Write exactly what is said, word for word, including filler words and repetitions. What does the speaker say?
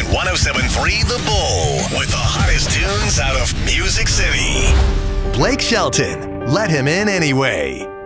one oh seven point three The Bull with the hottest tunes out of Music City. Blake Shelton, let him in anyway.